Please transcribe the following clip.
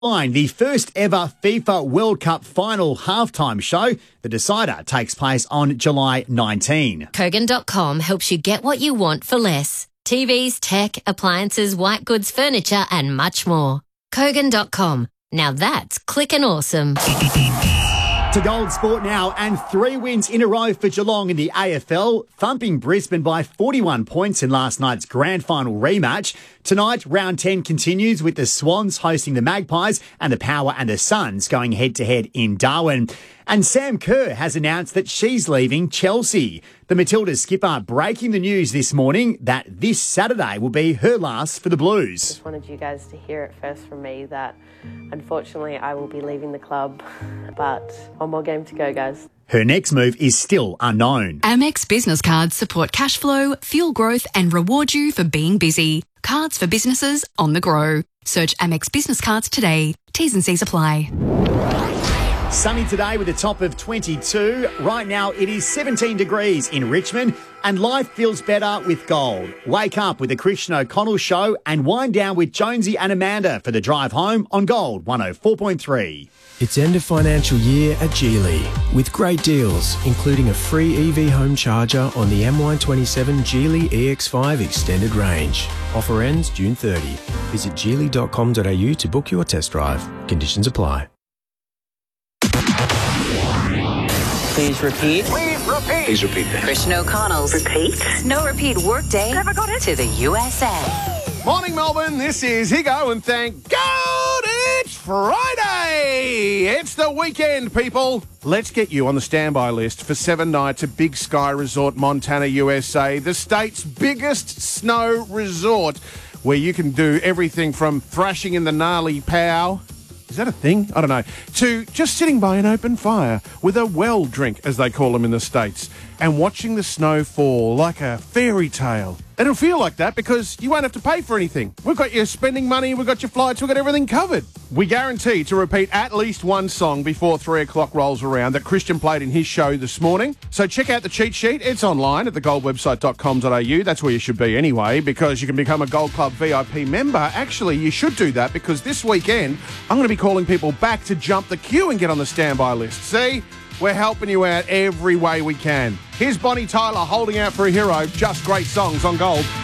The first ever FIFA World Cup final halftime show. The decider takes place on July 19. Kogan.com helps you get what you want for less. TVs, tech, appliances, white goods, furniture and much more. Kogan.com. Now that's clickin' awesome. To Gold Sport now, and 3 wins in a row for Geelong in the AFL, thumping Brisbane by 41 points in last night's grand final rematch. Tonight, round 10 continues with the Swans hosting the Magpies and the Power and the Suns going head-to-head in Darwin. And Sam Kerr has announced that she's leaving Chelsea. The Matildas skipper breaking the news this morning that this Saturday will be her last for the Blues. Just wanted you guys to hear it first from me that unfortunately I will be leaving the club, but one more game to go, guys. Her next move is still unknown. Amex Business Cards support cash flow, fuel growth and reward you for being busy. Cards for businesses on the go. Search Amex Business Cards today. T's and C's apply. Sunny today with a top of 22. Right now it is 17 degrees in Richmond and life feels better with Gold. Wake up with the Christian O'Connell Show and wind down with Jonesy and Amanda for the drive home on Gold 104.3. It's end of financial year at Geely with great deals, including a free EV home charger on the MY27 Geely EX5 extended range. Offer ends June 30. Visit geely.com.au to book your test drive. Conditions apply. Please repeat. Please repeat. Please repeat that. Christian O'Connell's Repeat. No Repeat Workday Have I got it? to the USA. Morning, Melbourne. This is Higo, and thank God it's Friday. It's the weekend, people. Let's get you on the standby list for 7 nights at Big Sky Resort, Montana, USA, the state's biggest snow resort, where you can do everything from thrashing in the gnarly pow. Is that a thing? I don't know. To just sitting by an open fire with a well drink, as they call them in the States, and watching the snow fall like a fairy tale. It'll feel like that because you won't have to pay for anything. We've got your spending money, we've got your flights, we've got everything covered. We guarantee to repeat at least one song before 3 o'clock rolls around that Christian played in his show this morning. So check out the cheat sheet. It's online at thegoldwebsite.com.au. That's where you should be anyway, because you can become a Gold Club VIP member. Actually, you should do that because this weekend I'm going to be calling people back to jump the queue and get on the standby list. See? We're helping you out every way we can. Here's Bonnie Tyler holding out for a hero. Just great songs on Gold.